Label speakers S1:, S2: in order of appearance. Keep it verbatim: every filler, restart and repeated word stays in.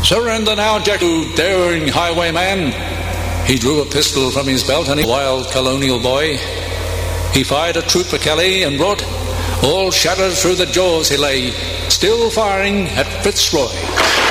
S1: Surrender now, Jack, you daring highwayman. He drew a pistol from his belt and a wild colonial boy. He fired a troop for Kelly and brought all shattered through the jaws he lay, still firing at Fitzroy.